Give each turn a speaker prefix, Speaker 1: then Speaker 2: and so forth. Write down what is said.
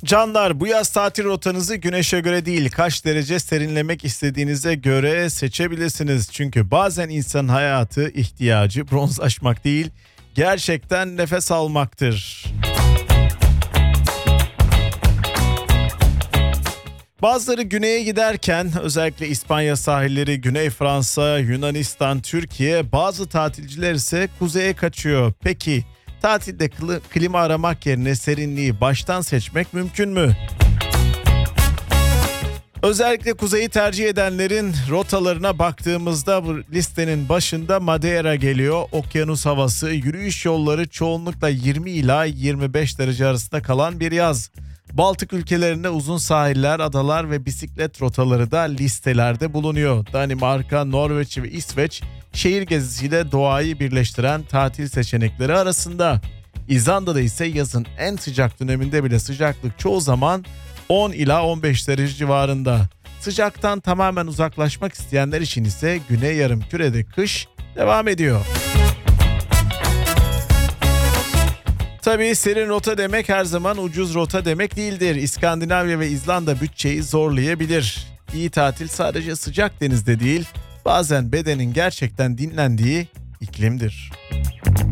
Speaker 1: Canlar, bu yaz tatil rotanızı güneşe göre değil, kaç derece serinlemek istediğinize göre seçebilirsiniz. Çünkü bazen insanın hayatı ihtiyacı bronzlaşmak değil, gerçekten nefes almaktır. Bazıları güneye giderken, özellikle İspanya sahilleri, Güney Fransa, Yunanistan, Türkiye, bazı tatilciler ise kuzeye kaçıyor. Peki tatilde klima aramak yerine serinliği baştan seçmek mümkün mü? Özellikle kuzeyi tercih edenlerin rotalarına baktığımızda bu listenin başında Madeira geliyor. Okyanus havası, yürüyüş yolları, çoğunlukla 20 ila 25 derece arasında kalan bir yaz. Baltık ülkelerinde uzun sahiller, adalar ve bisiklet rotaları da listelerde bulunuyor. Danimarka, Norveç ve İsveç şehir gezisiyle doğayı birleştiren tatil seçenekleri arasında. İzlanda'da ise yazın en sıcak döneminde bile sıcaklık çoğu zaman 10 ila 15 derece civarında. Sıcaktan tamamen uzaklaşmak isteyenler için ise Güney Yarımküre'de kış devam ediyor. Tabii serin rota demek her zaman ucuz rota demek değildir. İskandinavya ve İzlanda bütçeyi zorlayabilir. İyi tatil sadece sıcak denizde değil, bazen bedenin gerçekten dinlendiği iklimdir.